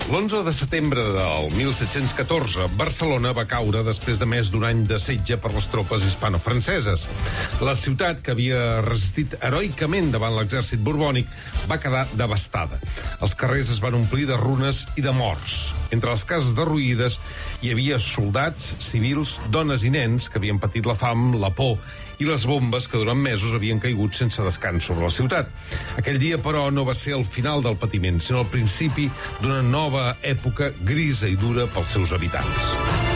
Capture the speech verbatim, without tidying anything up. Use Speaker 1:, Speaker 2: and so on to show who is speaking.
Speaker 1: L'onze de setembre del mil set-cents catorze, Barcelona va caure després de més d'un any de setge per les tropes hispano-franceses. La ciutat, que havia resistit heroicament davant l'exèrcit borbònic, va quedar devastada. Els carrers es van omplir de runes i de morts. Entre les cases derruïdes hi havia soldats, civils, dones i nens que havien patit la fam, la por i les bombes que durant mesos havien caigut sense descans sobre la ciutat. Aquell dia, però, no va ser el final del patiment, sinó el principi d'una nova època grisa i dura pels seus habitants.